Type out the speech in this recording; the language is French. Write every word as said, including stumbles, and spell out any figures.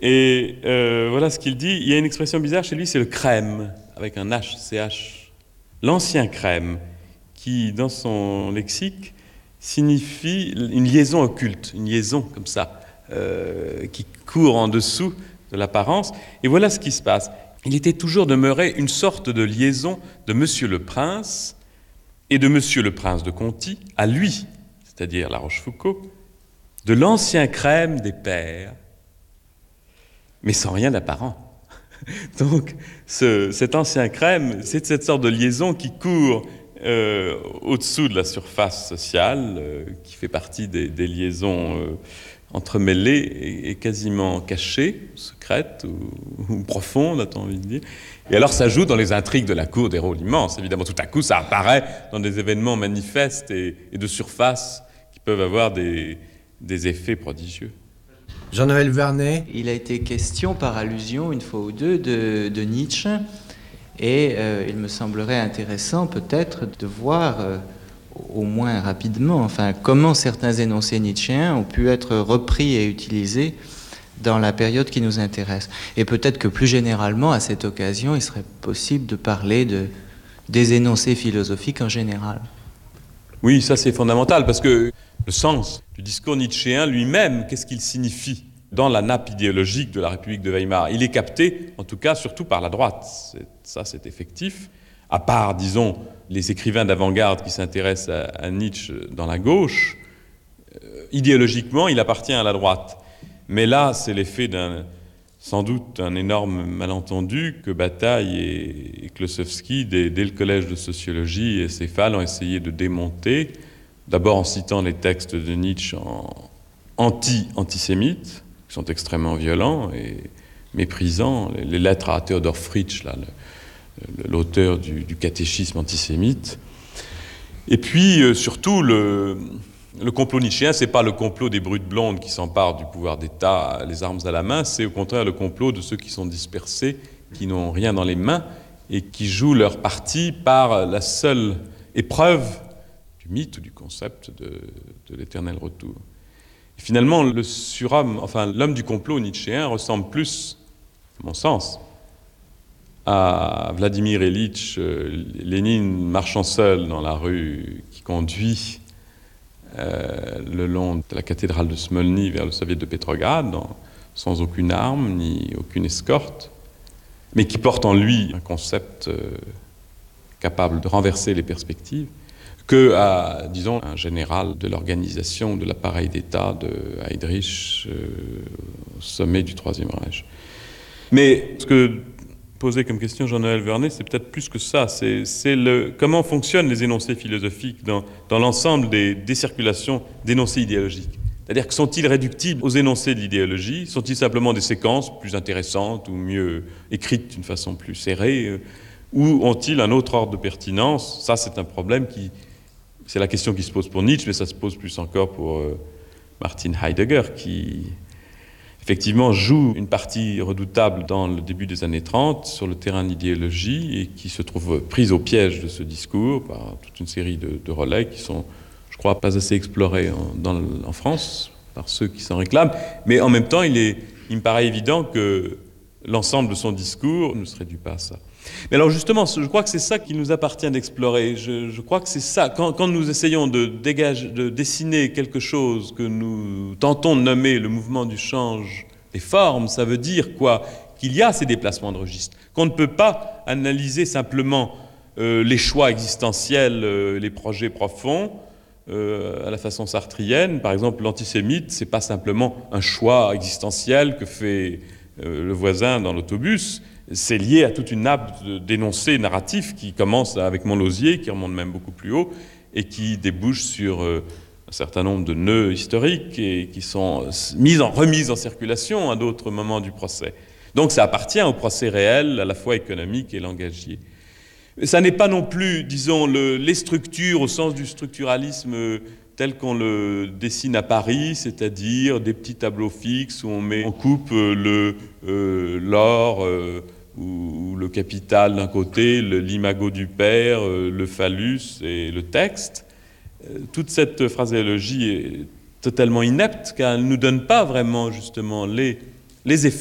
Et euh, voilà ce qu'il dit. Il y a une expression bizarre chez lui, c'est le crème, avec un H, C H. L'ancien crème, qui, dans son lexique, signifie une liaison occulte, une liaison comme ça, euh, qui court en dessous de l'apparence. Et voilà ce qui se passe. Il était toujours demeuré une sorte de liaison de Monsieur le Prince et de Monsieur le Prince de Conti à lui, c'est-à-dire La Rochefoucauld, de l'ancien crème des pères, mais sans rien d'apparent. Donc, ce, cet ancien crème, c'est cette sorte de liaison qui court euh, au-dessous de la surface sociale, euh, qui fait partie des, des liaisons euh, entremêlées et, et quasiment cachées, secrètes ou, ou profondes, a-t-on envie de dire. Et alors, ça joue dans les intrigues de la cour des rôles immenses. Évidemment, tout à coup, ça apparaît dans des événements manifestes et, et de surface qui peuvent avoir des, des effets prodigieux. Jean-Noël Vernet. Il a été question par allusion, une fois ou deux, de, de Nietzsche. Et euh, il me semblerait intéressant peut-être de voir, euh, au moins rapidement, enfin, comment certains énoncés nietzschéens ont pu être repris et utilisés dans la période qui nous intéresse. Et peut-être que plus généralement, à cette occasion, il serait possible de parler de, des énoncés philosophiques en général. Oui, ça c'est fondamental, parce que le sens du discours nietzschéen lui-même, qu'est-ce qu'il signifie dans la nappe idéologique de la République de Weimar? Il est capté, en tout cas, surtout par la droite. C'est, ça, c'est effectif. À part, disons, les écrivains d'avant-garde qui s'intéressent à, à Nietzsche dans la gauche, euh, idéologiquement, il appartient à la droite. Mais là, c'est l'effet d'un, sans doute, un énorme malentendu que Bataille et, et Klossowski, dès, dès le collège de sociologie et Céphale, ont essayé de démonter. D'abord en citant les textes de Nietzsche en anti-antisémites, qui sont extrêmement violents et méprisants. Les, les lettres à Theodor Fritsch, là, le, l'auteur du, du catéchisme antisémite. Et puis, euh, surtout, le, le complot nietzschéen, ce n'est pas le complot des brutes blondes qui s'emparent du pouvoir d'État, les armes à la main, c'est au contraire le complot de ceux qui sont dispersés, qui n'ont rien dans les mains et qui jouent leur parti par la seule épreuve du mythe ou du concept de, de l'éternel retour. Et finalement, le surhomme, enfin l'homme du complot nietzschéen ressemble plus, à mon sens, à Vladimir Ilitch euh, Lénine marchant seul dans la rue qui conduit euh, le long de la cathédrale de Smolny vers le soviet de Petrograd, dans, sans aucune arme ni aucune escorte, mais qui porte en lui un concept euh, capable de renverser les perspectives, que à, disons, un général de l'organisation de l'appareil d'État de Heydrich euh, au sommet du Troisième Reich. Mais ce que posait comme question Jean-Noël Vernet, c'est peut-être plus que ça. C'est, c'est le, comment fonctionnent les énoncés philosophiques dans, dans l'ensemble des, des circulations d'énoncés idéologiques. C'est-à-dire que sont-ils réductibles aux énoncés de l'idéologie? Sont-ils simplement des séquences plus intéressantes ou mieux écrites d'une façon plus serrée? Ou ont-ils un autre ordre de pertinence? Ça, c'est un problème qui... C'est la question qui se pose pour Nietzsche, mais ça se pose plus encore pour euh, Martin Heidegger, qui effectivement joue une partie redoutable dans le début des années trente sur le terrain de l'idéologie et qui se trouve prise au piège de ce discours par toute une série de, de relais qui sont, je crois, pas assez explorés en, dans le, en France par ceux qui s'en réclament. Mais en même temps, il, est, il me paraît évident que l'ensemble de son discours ne se réduit pas à ça. Mais alors justement, je crois que c'est ça qu'il nous appartient d'explorer. Je, je crois que c'est ça. Quand, quand nous essayons de, dégager, de dessiner quelque chose que nous tentons de nommer le mouvement du change des formes, ça veut dire quoi? Qu'il y a ces déplacements de registre, qu'on ne peut pas analyser simplement euh, les choix existentiels, euh, les projets profonds, euh, à la façon sartrienne. Par exemple, l'antisémite, c'est pas simplement un choix existentiel que fait euh, le voisin dans l'autobus. C'est lié à toute une nappe d'énoncés narratifs qui commence avec Montlosier, qui remonte même beaucoup plus haut, et qui débouche sur euh, un certain nombre de nœuds historiques et qui sont mis en, remis en circulation à d'autres moments du procès. Donc ça appartient au procès réel, à la fois économique et langagier. Ça n'est pas non plus, disons, le, les structures au sens du structuralisme tel qu'on le dessine à Paris, c'est-à-dire des petits tableaux fixes où on met, on coupe le, euh, l'or euh, ou, ou le capital d'un côté, le, l'imago du père, euh, le phallus et le texte. Euh, toute cette phraséologie est totalement inepte car elle ne nous donne pas vraiment justement les, les effets